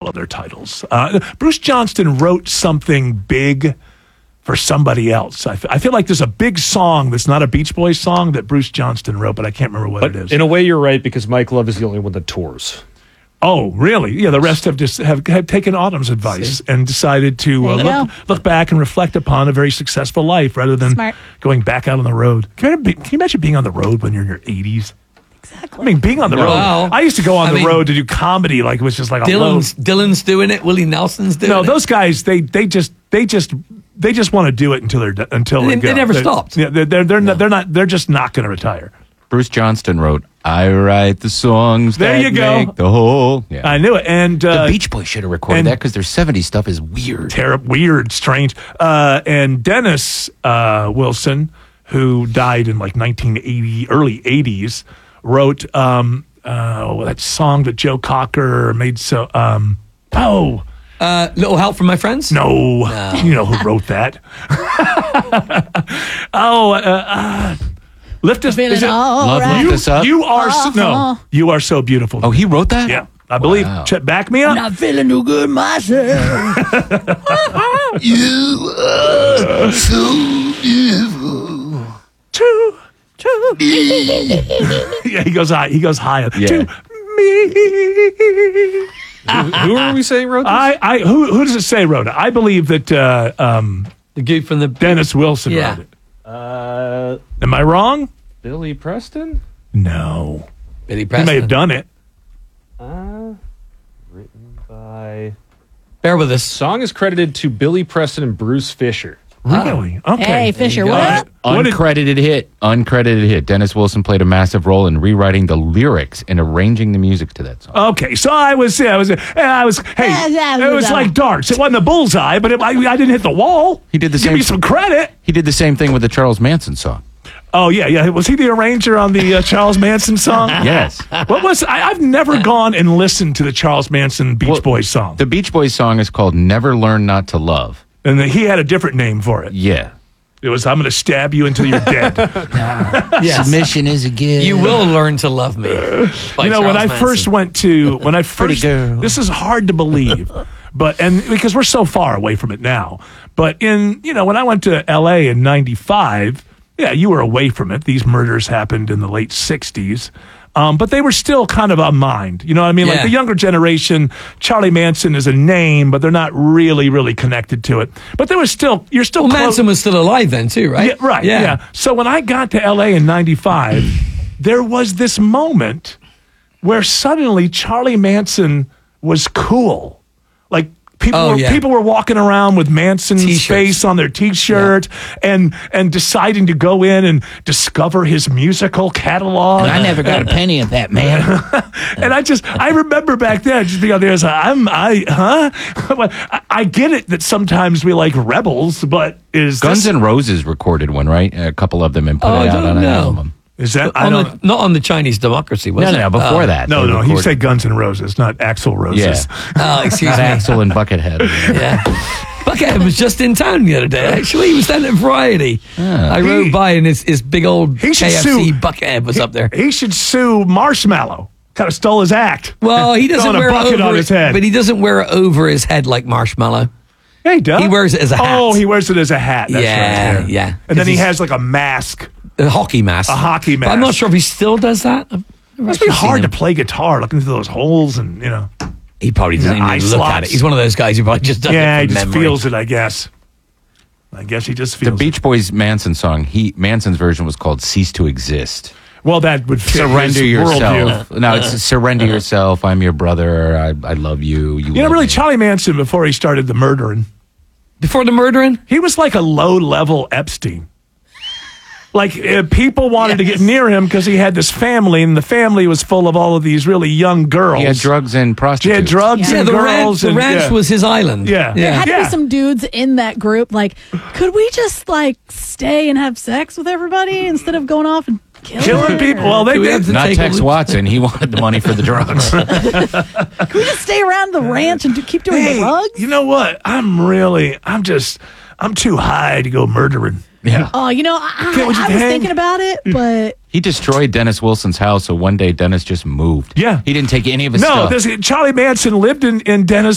of their titles. Bruce Johnston wrote something big for somebody else. I feel like there's a big song that's not a Beach Boys song that Bruce Johnston wrote, but I can't remember what it is. In a way, you're right, because Mike Love is the only one that tours. Oh, really? Yeah, the rest have taken Autumn's advice and decided to look back and reflect upon a very successful life rather than going back out on the road. Can you imagine being on the road when you're in your 80s? Exactly. I mean, being on the road. I used to go on the road to do comedy, like it was just like Dylan's doing it. Willie Nelson's doing it. No, those guys, they just want to do it until they go. They never stopped. Yeah, they're just not going to retire. Bruce Johnston wrote, "I write the songs that make the whole." Yeah. I knew it. And the Beach Boys should have recorded that because their 70s stuff is weird. Weird, strange. And Dennis Wilson, who died in like 1980, early 80s, wrote that song that Joe Cocker made Little Help from My Friends? No. You know who wrote that. Lift us, lift us up. You are so beautiful. Oh, he wrote that? Yeah, I believe. Back me up. I'm not feeling too good myself. You are so beautiful. To yeah, he goes high. He goes higher. Yeah. To me. Who are we saying wrote this? Who does it say wrote it? I believe that The dude from the Dennis Wilson wrote it. Am I wrong? Billy Preston? No. Billy He Preston. may have done it. Written by... Bear with us. Song is credited to Billy Preston and Bruce Fisher. Really? Okay. Hey, Fisher, go. what up? Uncredited hit. Dennis Wilson played a massive role in rewriting the lyrics and arranging the music to that song. Okay, so it was like darts. It wasn't a bullseye, but I didn't hit the wall. He did the Give same. me some credit. He did the same thing with the Charles Manson song. Oh yeah. Was he the arranger on the Charles Manson song? Yes. What was? I've never gone and listened to the Charles Manson Beach Boys song. The Beach Boys song is called "Never Learn Not to Love," and he had a different name for it. Yeah. It was, "I'm going to stab you until you're dead." Yes. Submission is a gift. You will learn to love me. When I first this is hard to believe, and because we're so far away from it now, but when I went to LA in 95, yeah, you were away from it. These murders happened in the late 60s. But they were still kind of on mind. You know what I mean? Yeah. Like the younger generation, Charlie Manson is a name, but they're not really, really connected to it. But you're still close. Manson was still alive then too, right? Yeah, right. Yeah. So when I got to LA in 95, there was this moment where suddenly Charlie Manson was cool. Like people were walking around with Manson's face on their T-shirt and deciding to go in and discover his musical catalog. I never got a penny of that, man. And I remember back then just being on there, I get it that sometimes we like rebels, but Guns N' Roses recorded one, right? A couple of them and put it out on an album. Is that not on the Chinese Democracy? Was it? No, before that. No. He said Guns N' Roses, not Axl Roses. Yeah. Oh, excuse Not me. Axl and Buckethead. Yeah. Buckethead was just in town the other day. Actually, he was standing at Variety. I rode by and his big old KFC Buckethead was up there. He should sue Marshmallow. Kind of stole his act. Well, he doesn't wear a bucket it over on his head, but he doesn't wear it over his head like Marshmallow. Yeah, he does. He wears it as a hat. Oh, he wears it as a hat. That's right. Yeah. And then he has like a mask. A hockey mask. A hockey mask. But I'm not sure if he still does that. It must be hard to play guitar looking through those holes and, He probably doesn't even look at it. He's one of those guys who probably just does it from he just memory. feels it, I guess. I guess he just feels The Beach Boys Manson song, Manson's version was called "Cease to Exist." Well, that would fit Surrender his yourself. worldview. No, it's surrender yourself. I'm your brother. I love you. Charlie Manson, before he started the murdering. Before the murdering? He was like a low-level Epstein. Like, people wanted to get near him because he had this family, and the family was full of all of these really young girls. He had drugs and prostitutes. He had drugs and the girls. The ranch was his island. Yeah. There had to be some dudes in that group. Like, could we just stay and have sex with everybody instead of going off and killing people? Well, they did. Not Tex Watson. He wanted the money for the drugs. Can we just stay around the ranch and keep doing drugs? You know what? I'm too high to go murdering. Yeah. Oh, I was thinking about it, but he destroyed Dennis Wilson's house, so one day Dennis just moved. Yeah. He didn't take any of his stuff. Charlie Manson lived in Dennis